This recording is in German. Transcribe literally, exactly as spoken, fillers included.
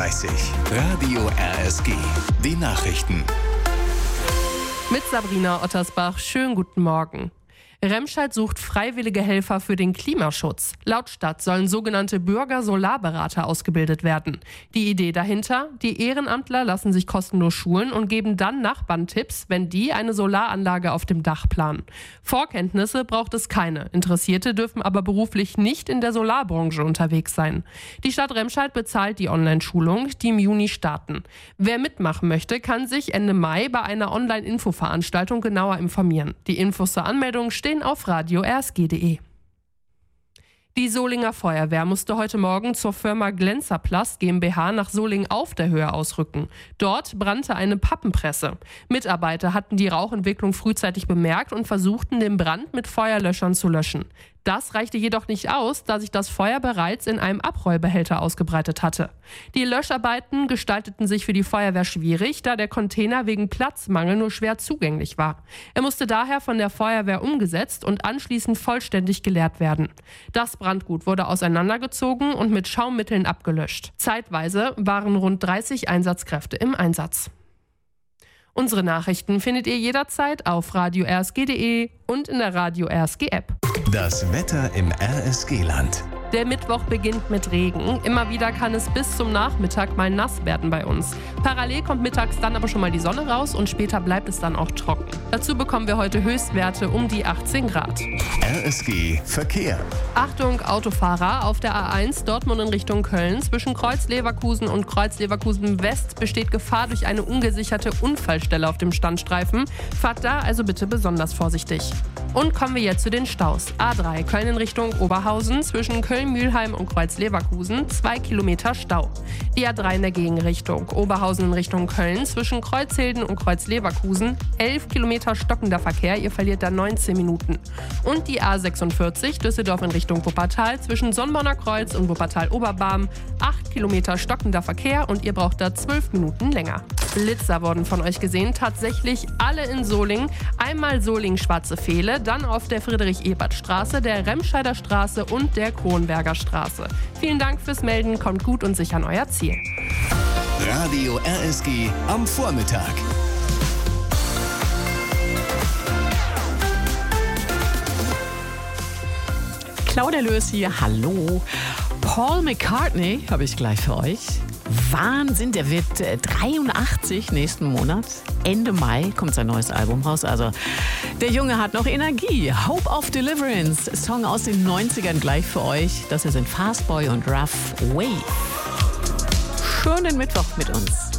dreißig. Radio R S G. Die Nachrichten. Mit Sabrina Ottersbach. Schönen guten Morgen. Remscheid sucht freiwillige Helfer für den Klimaschutz. Laut Stadt sollen sogenannte Bürger-Solarberater ausgebildet werden. Die Idee dahinter: Die Ehrenamtler lassen sich kostenlos schulen und geben dann Nachbarn Tipps, wenn die eine Solaranlage auf dem Dach planen. Vorkenntnisse braucht es keine. Interessierte dürfen aber beruflich nicht in der Solarbranche unterwegs sein. Die Stadt Remscheid bezahlt die Online-Schulung, die im Juni starten. Wer mitmachen möchte, kann sich Ende Mai bei einer Online-Infoveranstaltung genauer informieren. Die Infos zur Anmeldung stehen auf radio r s g punkt d e. Die Solinger Feuerwehr musste heute Morgen zur Firma Glänzerplast GmbH nach Solingen auf der Höhe ausrücken. Dort brannte eine Pappenpresse. Mitarbeiter hatten die Rauchentwicklung frühzeitig bemerkt und versuchten, den Brand mit Feuerlöschern zu löschen. Das reichte jedoch nicht aus, da sich das Feuer bereits in einem Abrollbehälter ausgebreitet hatte. Die Löscharbeiten gestalteten sich für die Feuerwehr schwierig, da der Container wegen Platzmangel nur schwer zugänglich war. Er musste daher von der Feuerwehr umgesetzt und anschließend vollständig geleert werden. Das Brandgut wurde auseinandergezogen und mit Schaummitteln abgelöscht. Zeitweise waren rund dreißig Einsatzkräfte im Einsatz. Unsere Nachrichten findet ihr jederzeit auf radio r s g punkt d e und in der Radio R S G App. Das Wetter im R S G-Land. Der Mittwoch beginnt mit Regen. Immer wieder kann es bis zum Nachmittag mal nass werden bei uns. Parallel kommt mittags dann aber schon mal die Sonne raus und später bleibt es dann auch trocken. Dazu bekommen wir heute Höchstwerte um die achtzehn Grad. R S G Verkehr. Achtung Autofahrer, auf der A eins Dortmund in Richtung Köln zwischen Kreuz-Leverkusen und Kreuz-Leverkusen-West besteht Gefahr durch eine ungesicherte Unfallstelle auf dem Standstreifen. Fahrt da also bitte besonders vorsichtig. Und kommen wir jetzt zu den Staus. A drei Köln in Richtung Oberhausen zwischen Köln-Mühlheim und Kreuz-Leverkusen, zwei Kilometer Stau. Die A drei in der Gegenrichtung. Oberhausen in Richtung Köln zwischen Kreuzhilden und Kreuz-Leverkusen, elf Kilometer stockender Verkehr, ihr verliert da neunzehn Minuten. Und die A sechsundvierzig Düsseldorf in Richtung Wuppertal zwischen Sonnborner Kreuz und Wuppertal-Oberbarm, acht Kilometer stockender Verkehr und ihr braucht da zwölf Minuten länger. Blitzer wurden von euch gesehen, tatsächlich alle in Solingen. Einmal Solingen-Schwarze Fehle, dann auf der Friedrich-Ebert-Straße, der Remscheider Straße und der Kronberger Straße. Vielen Dank fürs Melden, kommt gut und sicher an euer Ziel. Radio R S G am Vormittag. Claudia Lös hier, hallo. Paul McCartney habe ich gleich für euch. Wahnsinn, der wird dreiundachtzig nächsten Monat. Ende Mai kommt sein neues Album raus. Also der Junge hat noch Energie. Hope of Deliverance, Song aus den neunzigern gleich für euch. Das hier sind Fastboy und Rough Wave. Schönen Mittwoch mit uns.